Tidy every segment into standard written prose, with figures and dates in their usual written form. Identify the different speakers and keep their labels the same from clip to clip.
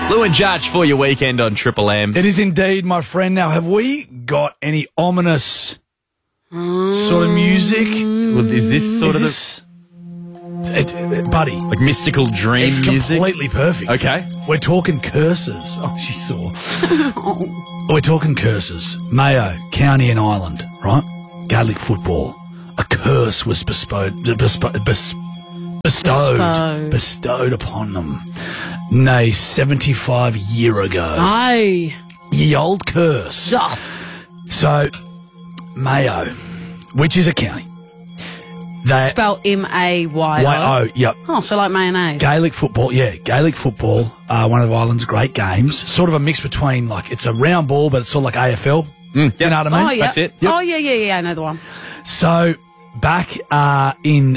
Speaker 1: Lou and Judge for your weekend on Triple M.
Speaker 2: It is indeed, my friend. Now, have we got any ominous sort of music?
Speaker 1: Well, is this sort of
Speaker 2: buddy,
Speaker 1: like mystical dream
Speaker 2: it's
Speaker 1: music?
Speaker 2: completely perfect.
Speaker 1: Okay.
Speaker 2: We're talking curses. Oh, she saw. We're talking curses. Mayo, county and island, right? Gaelic football. A curse was bestowed upon them. Nay, 75 year ago.
Speaker 3: Aye.
Speaker 2: Ye old curse.
Speaker 3: Oh.
Speaker 2: So, Mayo, which is a county. They
Speaker 3: Spell M-A-Y-O.
Speaker 2: Y-O, yep.
Speaker 3: Oh, so like mayonnaise.
Speaker 2: Gaelic football, yeah. Gaelic football, one of Ireland's great games. Sort of a mix between, like, it's a round ball, but it's sort of like AFL. You know what I mean?
Speaker 3: Oh, yeah.
Speaker 1: That's it.
Speaker 2: Yep.
Speaker 3: Oh, yeah, I know the one.
Speaker 2: So, back in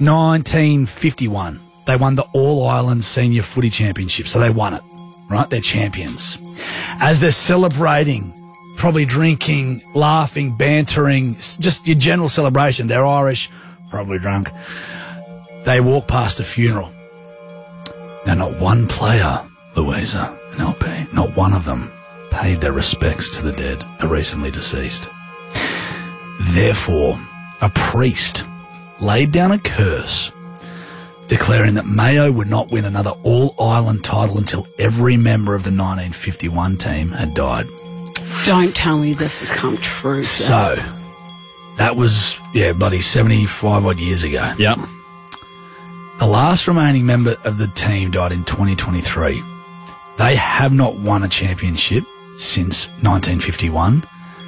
Speaker 2: 1951, they won the All-Ireland Senior Footy Championship. So they won it, right? They're champions. As they're celebrating, probably drinking, laughing, bantering, just your general celebration, they're Irish, probably drunk, they walk past a funeral. Now, not one player, Louisa and LP, not one of them paid their respects to the dead, the recently deceased. Therefore, a priest laid down a curse declaring that Mayo would not win another All-Ireland title until every member of the 1951 team had died.
Speaker 3: Don't tell me this has come true.
Speaker 2: So, that was, buddy, 75-odd years ago.
Speaker 1: Yep.
Speaker 2: The last remaining member of the team died in 2023. They have not won a championship since 1951.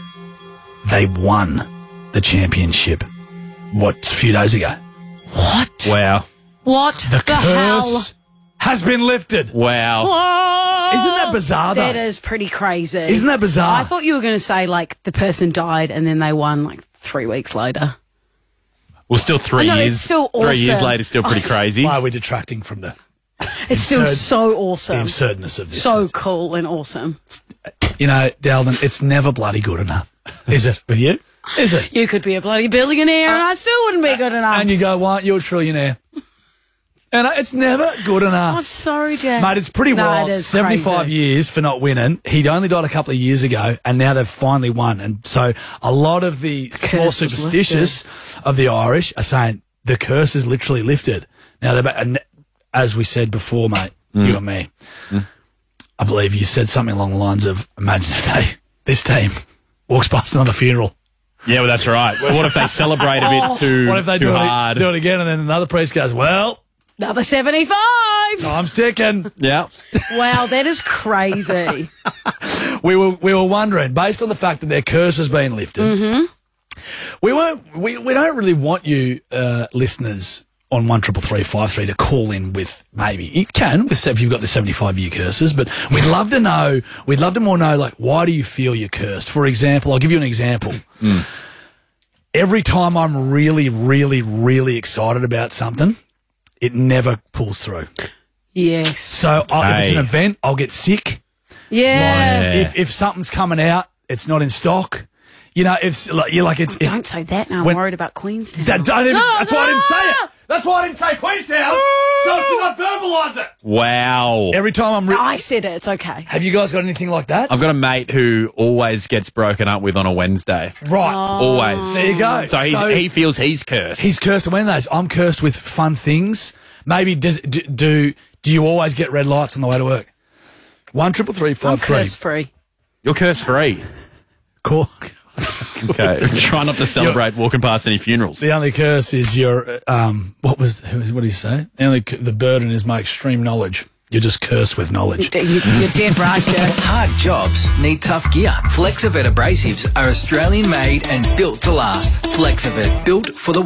Speaker 2: They won the championship, a few days ago.
Speaker 3: What?
Speaker 1: Wow.
Speaker 3: What
Speaker 2: The
Speaker 3: hell?
Speaker 2: curse has been lifted.
Speaker 1: Wow.
Speaker 3: Oh,
Speaker 2: Isn't that bizarre, though?
Speaker 3: That is pretty crazy.
Speaker 2: Isn't that bizarre?
Speaker 3: I thought you were going to say, like, the person died and then they won, like, 3 weeks later.
Speaker 1: Well, still 3
Speaker 3: I know,
Speaker 1: years.
Speaker 3: it's still
Speaker 1: 3 years
Speaker 3: awesome.
Speaker 1: later, still pretty crazy.
Speaker 2: Why are we detracting from the
Speaker 3: It's still
Speaker 2: absurd-
Speaker 3: so
Speaker 2: the
Speaker 3: awesome.
Speaker 2: absurdness of this?
Speaker 3: So cool and awesome.
Speaker 2: You know, Dalton, it's never bloody good enough. Is it with you? Is it?
Speaker 3: You could be a bloody billionaire and I still wouldn't be good enough.
Speaker 2: And you go, why aren't you a trillionaire? And it's never good enough.
Speaker 3: I'm sorry, Jack.
Speaker 2: Mate, it's pretty wild.
Speaker 3: It is
Speaker 2: 75
Speaker 3: crazy.
Speaker 2: years for not winning. He'd only died a couple of years ago, and now they've finally won. And so a lot of the more
Speaker 3: curse was
Speaker 2: superstitious of the Irish are saying the curse is literally lifted. Now, and as we said before, mate, you and me, I believe you said something along the lines of, imagine if this team walks past another funeral.
Speaker 1: Yeah, well, that's right. What if they celebrate a bit too,
Speaker 2: What if they
Speaker 1: too
Speaker 2: do
Speaker 1: hard?
Speaker 2: it again, and then another priest goes, well,
Speaker 3: Another 75.
Speaker 2: I'm sticking.
Speaker 1: Yeah.
Speaker 3: Wow, that is crazy.
Speaker 2: We were wondering, based on the fact that their curse has been lifted, we don't really want you listeners on 133353 to call in with, maybe you can if you've got the 75-year curses, but we'd love to know. We'd love to more know, like, why do you feel you're cursed? For example, I'll give you an example. Every time I'm really, really, really excited about something, it never pulls through.
Speaker 3: Yes.
Speaker 2: So if it's an event, I'll get sick.
Speaker 3: Yeah.
Speaker 2: If something's coming out, it's not in stock. You know, it's like
Speaker 3: Don't say that now. I'm worried about Queenstown.
Speaker 2: That's why I didn't say it. That's why I didn't say Queenstown. So as to not verbalise it.
Speaker 1: Wow.
Speaker 2: Every time
Speaker 3: I said it. It's okay.
Speaker 2: Have you guys got anything like that?
Speaker 1: I've got a mate who always gets broken up with on a Wednesday.
Speaker 2: Right.
Speaker 1: Always.
Speaker 2: There you go.
Speaker 1: So he feels he's cursed.
Speaker 2: He's cursed on Wednesdays. I'm cursed with fun things. Maybe do you always get red lights on the way to work? 133353.
Speaker 3: I'm curse free.
Speaker 1: You're curse free.
Speaker 2: Cool.
Speaker 1: Okay. Try not to celebrate walking past any funerals.
Speaker 2: The only curse is your what do you say? The burden is my extreme knowledge. You're just cursed with knowledge.
Speaker 3: You're dead right, Jack.
Speaker 4: Hard jobs need tough gear. Flexavet abrasives are Australian made and built to last. Flexavet, built for the